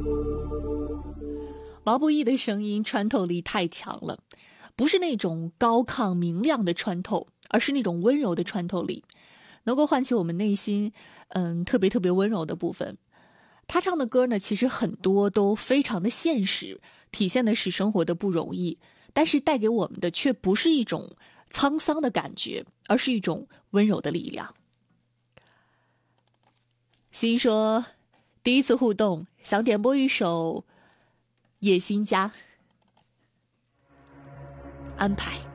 毛不易的声音穿透力太强了，不是那种高亢明亮的穿透，而是那种温柔的穿透力，能够唤起我们内心特别温柔的部分。他唱的歌呢，其实很多都非常的现实，体现的是生活的不容易，但是带给我们的却不是一种沧桑的感觉，而是一种温柔的力量。心说第一次互动想点播一首《野心家》，安排。